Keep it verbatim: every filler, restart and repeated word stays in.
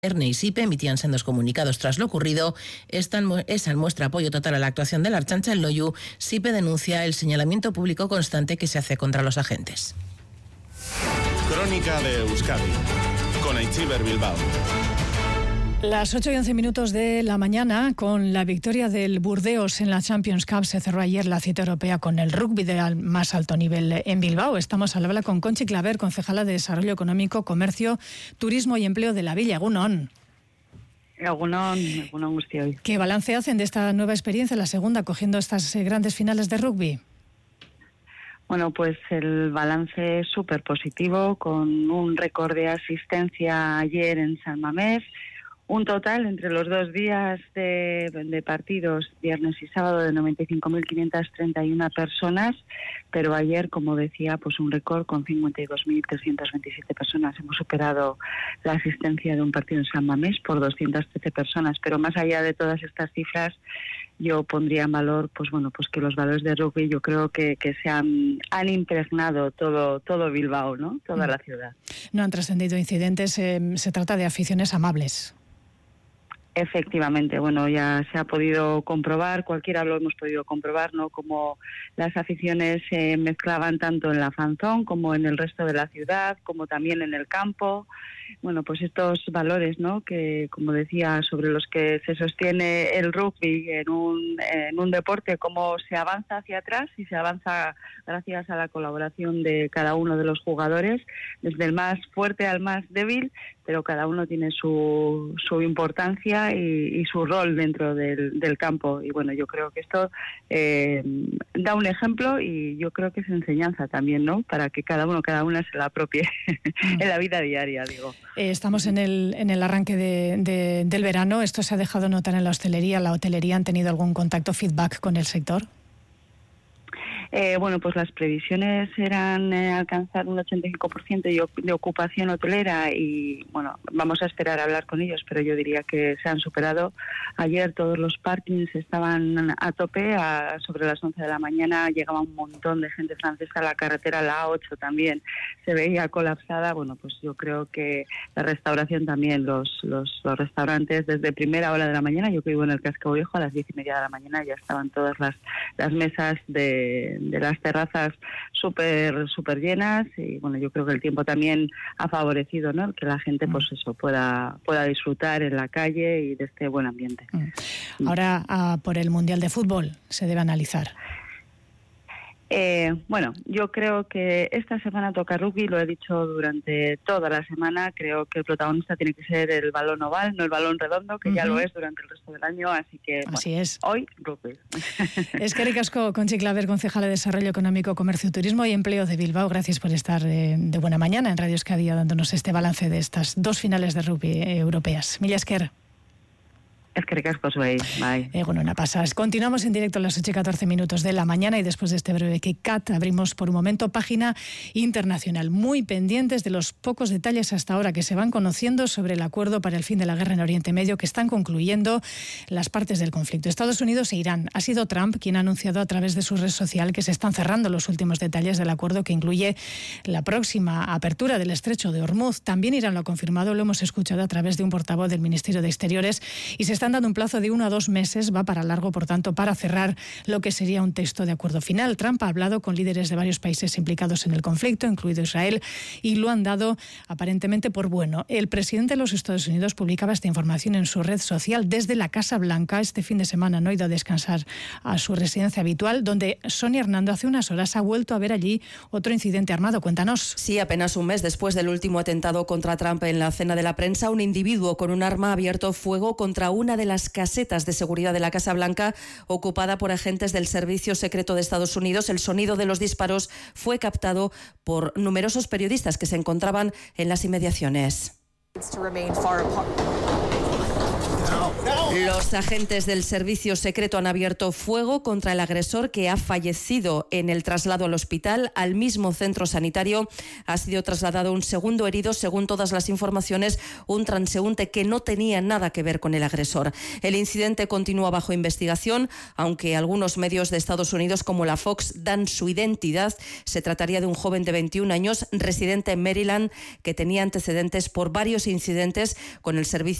ERNE y SIPE emitían sendos comunicados tras lo ocurrido. Esta, esa muestra apoyo total a la actuación de la Ertzaintza en Loiu. SIPE denuncia el señalamiento público constante que se hace contra los agentes. Crónica de Euskadi, con Aitziber Bilbao. Las ocho y once minutos de la mañana, con la victoria del Burdeos en la Champions Cup, se cerró ayer la cita europea con el rugby de más alto nivel en Bilbao. Estamos al habla con Conchi Claver, concejala de Desarrollo Económico, Comercio, Turismo y Empleo de la Villa. Egunon. Egunon, egunon guztioi. ¿Qué balance hacen de esta nueva experiencia, la segunda, cogiendo estas grandes finales de rugby? Bueno, pues el balance es súper positivo, con un récord de asistencia ayer en San Mamés. Un total entre los dos días de, de partidos, viernes y sábado, de noventa y cinco mil quinientas treinta y una personas, pero ayer, como decía, pues un récord con cincuenta y dos mil trescientas veintisiete personas. Hemos superado la asistencia de un partido en San Mamés por doscientas trece personas, pero más allá de todas estas cifras, yo pondría en valor, pues bueno, pues que los valores de rugby yo creo que, que se han, han impregnado todo, todo Bilbao, ¿no? Toda mm. la ciudad. No han trascendido incidentes, eh, se trata de aficiones amables. Efectivamente, bueno, ya se ha podido comprobar, cualquiera lo hemos podido comprobar, ¿no? Como las aficiones se mezclaban tanto en la fanzón como en el resto de la ciudad, como también en el campo. Bueno, pues estos valores, ¿no? Que, como decía, sobre los que se sostiene el rugby en un, en un deporte, cómo se avanza hacia atrás y se avanza gracias a la colaboración de cada uno de los jugadores, desde el más fuerte al más débil, pero cada uno tiene su, su importancia y, y su rol dentro del, del campo. Y bueno, yo creo que esto eh, da un ejemplo y yo creo que es enseñanza también, ¿no? Para que cada uno, cada una se la apropie en la vida diaria, digo. Eh, estamos en el, en el arranque de, de, del verano. ¿Esto se ha dejado notar en la hostelería? ¿La hotelería han tenido algún contacto, feedback con el sector? Eh, bueno, pues las previsiones eran eh, alcanzar un ochenta y cinco por ciento de, de ocupación hotelera y, bueno, vamos a esperar a hablar con ellos, pero yo diría que se han superado. Ayer todos los parkings estaban a tope, a, sobre las once de la mañana llegaba un montón de gente francesa, la carretera, la A ocho también se veía colapsada. Bueno, pues yo creo que la restauración también, los, los, los restaurantes desde primera hora de la mañana, yo que vivo en el Casco Viejo, a las diez y media de la mañana ya estaban todas las, las mesas de... de las terrazas súper súper llenas y bueno, yo creo que el tiempo también ha favorecido, ¿no? Que la gente pues eso pueda pueda disfrutar en la calle y de este buen ambiente. Ahora ah, por el Mundial de Fútbol se debe analizar. Eh, bueno, yo creo que esta semana toca rugby, lo he dicho durante toda la semana, creo que el protagonista tiene que ser el balón oval, no el balón redondo, que uh-huh. ya lo es durante el resto del año, así que así bueno, es. Hoy rugby. Eskerrik asko, Conchi Claver, concejala de Desarrollo Económico, Comercio, Turismo y Empleo de Bilbao. Gracias por estar eh, de buena mañana en Radio Euskadi dándonos este balance de estas dos finales de rugby eh, europeas. Mila esker. Es que ricasco soy. Bye. Eh, bueno, no pasas. Continuamos en directo a las ocho y catorce minutos de la mañana y después de este breve K-Cat abrimos por un momento página internacional. Muy pendientes de los pocos detalles hasta ahora que se van conociendo sobre el acuerdo para el fin de la guerra en Oriente Medio que están concluyendo las partes del conflicto. Estados Unidos e Irán. Ha sido Trump quien ha anunciado a través de su red social que se están cerrando los últimos detalles del acuerdo que incluye la próxima apertura del estrecho de Hormuz. También Irán lo ha confirmado, lo hemos escuchado a través de un portavoz del Ministerio de Exteriores y se están dando un plazo de uno a dos meses, va para largo, por tanto, para cerrar lo que sería un texto de acuerdo final. Trump ha hablado con líderes de varios países implicados en el conflicto, incluido Israel, y lo han dado aparentemente por bueno. El presidente de los Estados Unidos publicaba esta información en su red social desde la Casa Blanca. Este fin de semana no ha ido a descansar a su residencia habitual, donde Sonia Hernando hace unas horas ha vuelto a ver allí otro incidente armado. Cuéntanos. Sí, apenas un mes después del último atentado contra Trump en la cena de la prensa, un individuo con un arma ha abierto fuego contra una de las casetas de seguridad de la Casa Blanca ocupada por agentes del Servicio Secreto de Estados Unidos. El sonido de los disparos fue captado por numerosos periodistas que se encontraban en las inmediaciones. Los agentes del servicio secreto han abierto fuego contra el agresor que ha fallecido en el traslado al hospital. Al mismo centro sanitario ha sido trasladado un segundo herido, según todas las informaciones, un transeúnte que no tenía nada que ver con el agresor. El incidente continúa bajo investigación, aunque algunos medios de Estados Unidos como la Fox dan su identidad. Se trataría de un joven de veintiún años, residente en Maryland, que tenía antecedentes por varios incidentes con el servicio